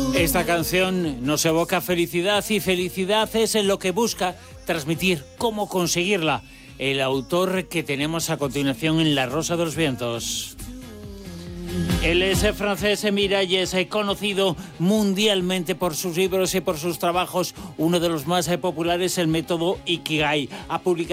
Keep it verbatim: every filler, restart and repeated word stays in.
Esta canción nos evoca felicidad y felicidad es en lo que busca transmitir. ¿Cómo conseguirla? El autor que tenemos a continuación en La Rosa de los Vientos. Él es francés, Miralles, conocido mundialmente por sus libros y por sus trabajos. Uno de los más populares, el método Ikigai. Ha publicado